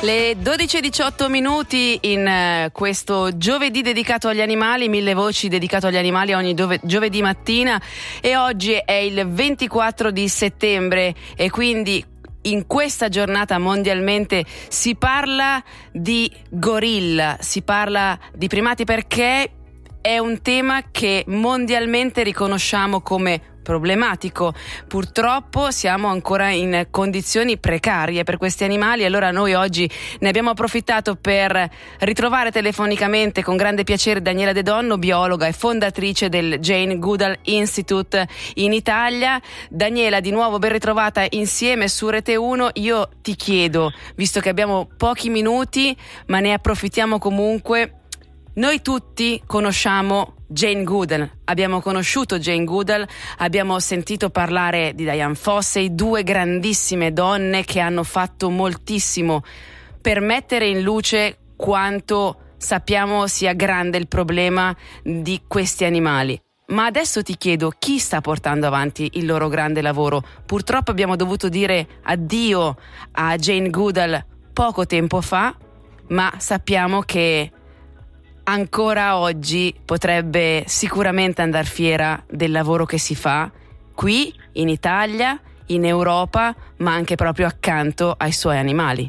Le 12:18 in questo giovedì dedicato agli animali, 1000 voci dedicato agli animali ogni giovedì mattina, e oggi è il 24 di settembre e quindi in questa giornata mondialmente si parla di gorilla, si parla di primati perché è un tema che mondialmente riconosciamo come problematico. Purtroppo siamo ancora in condizioni precarie per questi animali, allora noi oggi ne abbiamo approfittato per ritrovare telefonicamente con grande piacere Daniela De Donno, biologa e fondatrice del Jane Goodall Institute in Italia. Daniela, di nuovo ben ritrovata insieme su Rete 1. Io ti chiedo, visto che abbiamo pochi minuti, ma ne approfittiamo comunque, noi tutti conosciamo Jane Goodall, abbiamo conosciuto Jane Goodall, abbiamo sentito parlare di Dian Fossey, due grandissime donne che hanno fatto moltissimo per mettere in luce quanto sappiamo sia grande il problema di questi animali. Ma adesso ti chiedo, chi sta portando avanti il loro grande lavoro? Purtroppo abbiamo dovuto dire addio a Jane Goodall poco tempo fa, ma sappiamo che ancora oggi potrebbe sicuramente andar fiera del lavoro che si fa qui in Italia, in Europa, ma anche proprio accanto ai suoi animali.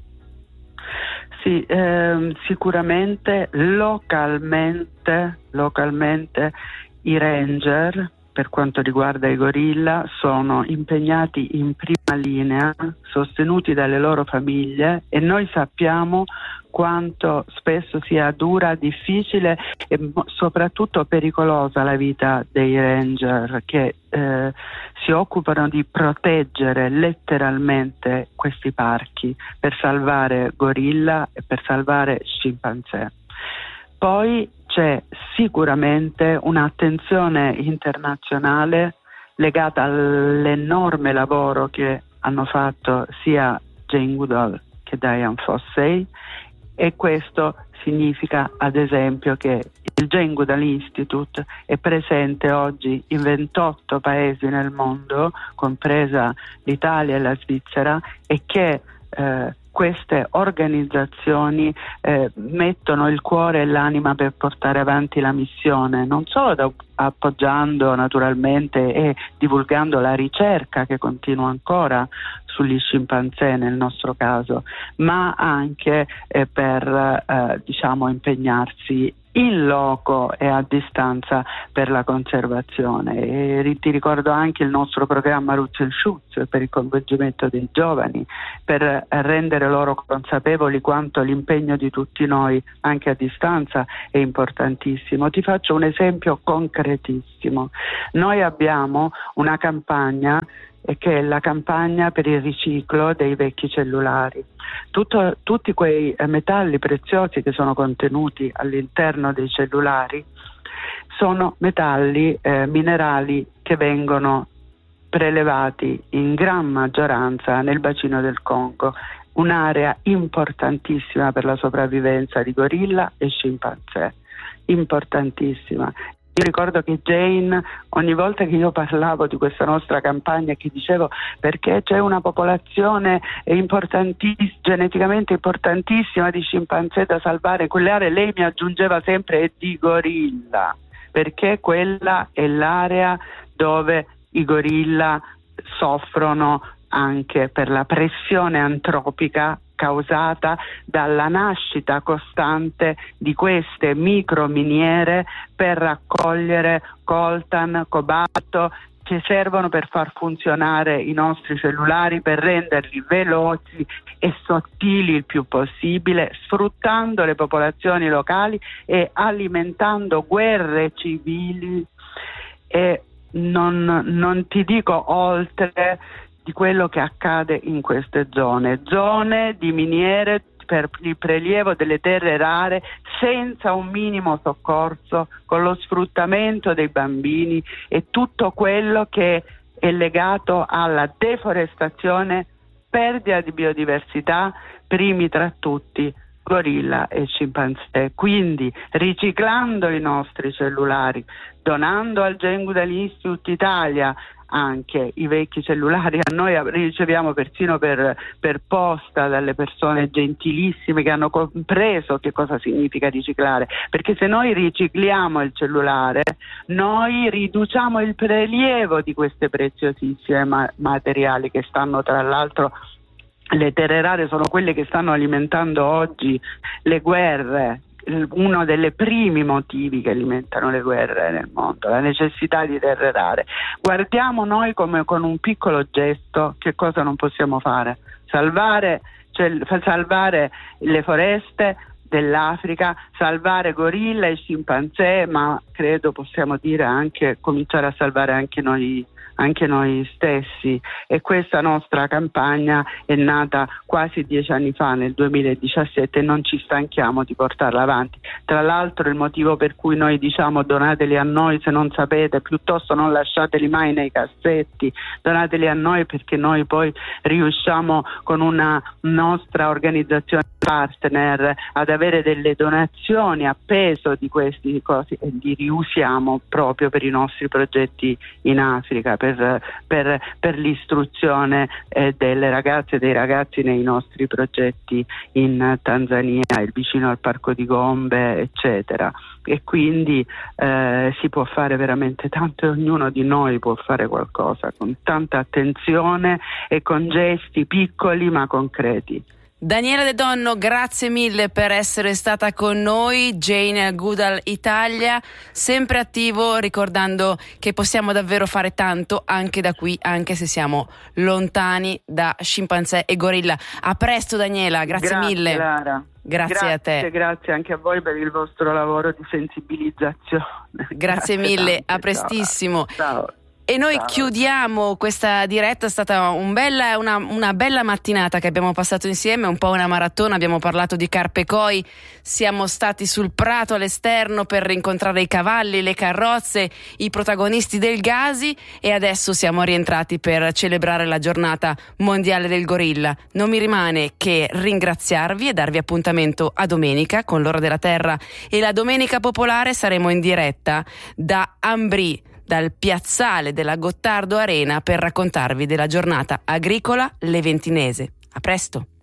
Sì, sicuramente localmente i ranger, per quanto riguarda i gorilla, sono impegnati in prima linea, sostenuti dalle loro famiglie, e noi sappiamo quanto spesso sia dura, difficile e soprattutto pericolosa la vita dei ranger che si occupano di proteggere letteralmente questi parchi per salvare gorilla e per salvare scimpanzé. Poi c'è sicuramente un'attenzione internazionale legata all'enorme lavoro che hanno fatto sia Jane Goodall che Dian Fossey, e questo significa ad esempio che il Jane Goodall Institute è presente oggi in 28 paesi nel mondo, compresa l'Italia e la Svizzera, e che queste organizzazioni mettono il cuore e l'anima per portare avanti la missione, non solo appoggiando naturalmente e divulgando la ricerca che continua ancora sugli scimpanzé nel nostro caso, ma anche per impegnarsi in loco e a distanza per la conservazione. E ti ricordo anche il nostro programma Rutschenschutz per il coinvolgimento dei giovani, per rendere loro consapevoli quanto l'impegno di tutti noi anche a distanza è importantissimo. Ti faccio un esempio concretissimo. Noi abbiamo una campagna che è la campagna per il riciclo dei vecchi cellulari. Tutti quei metalli preziosi che sono contenuti all'interno dei cellulari sono metalli minerali che vengono prelevati in gran maggioranza nel bacino del Congo, un'area importantissima per la sopravvivenza di gorilla e scimpanzé, importantissima. Io ricordo che Jane, ogni volta che io parlavo di questa nostra campagna e che dicevo perché c'è una popolazione geneticamente importantissima di scimpanzé da salvare in quelle aree, lei mi aggiungeva sempre e di gorilla, perché quella è l'area dove i gorilla soffrono anche per la pressione antropica causata dalla nascita costante di queste microminiere per raccogliere coltan, cobalto, che servono per far funzionare i nostri cellulari, per renderli veloci e sottili il più possibile, sfruttando le popolazioni locali e alimentando guerre civili e non ti dico oltre di quello che accade in queste zone di miniere per il prelievo delle terre rare senza un minimo soccorso, con lo sfruttamento dei bambini e tutto quello che è legato alla deforestazione, perdita di biodiversità, primi tra tutti gorilla e scimpanzé. Quindi riciclando i nostri cellulari, donando al Jane Goodall Institute Italia anche i vecchi cellulari. A noi riceviamo persino per posta dalle persone gentilissime che hanno compreso che cosa significa riciclare, perché se noi ricicliamo il cellulare noi riduciamo il prelievo di queste preziosissime materiali che stanno, tra l'altro, le terre rare sono quelle che stanno alimentando oggi le guerre. Uno dei primi motivi che alimentano le guerre nel mondo, la necessità di terre rare. Guardiamo noi come con un piccolo gesto che cosa non possiamo fare: salvare le foreste dell'Africa, salvare gorilla e scimpanzé, ma credo possiamo dire anche cominciare a salvare anche noi stessi. E questa nostra campagna è nata quasi 10 anni fa, nel 2017, e non ci stanchiamo di portarla avanti. Tra l'altro il motivo per cui noi diciamo donateli a noi se non sapete, piuttosto non lasciateli mai nei cassetti, donateli a noi, perché noi poi riusciamo con una nostra organizzazione partner ad avere delle donazioni a peso di questi cosi e li riusiamo proprio per i nostri progetti in Africa, per l'istruzione delle ragazze e dei ragazzi nei nostri progetti in Tanzania, vicino al Parco di Gombe, eccetera. E quindi si può fare veramente tanto, e ognuno di noi può fare qualcosa con tanta attenzione e con gesti piccoli ma concreti. Daniela De Donno, grazie mille per essere stata con noi. Jane Goodall Italia, sempre attivo, ricordando che possiamo davvero fare tanto anche da qui, anche se siamo lontani da scimpanzé e gorilla. A presto Daniela, grazie mille. Lara. Grazie a te. Grazie anche a voi per il vostro lavoro di sensibilizzazione. Grazie mille, a prestissimo. Ciao. E noi chiudiamo questa diretta. È stata una bella mattinata che abbiamo passato insieme, un po' una maratona. Abbiamo parlato di Carpe Coi, siamo stati sul prato all'esterno per rincontrare i cavalli, le carrozze, i protagonisti del Gasi, e adesso siamo rientrati per celebrare la giornata mondiale del gorilla. Non mi rimane che ringraziarvi e darvi appuntamento a domenica con l'Ora della Terra e la Domenica Popolare. Saremo in diretta da Ambrì, dal piazzale della Gottardo Arena, per raccontarvi della giornata agricola leventinese. A presto!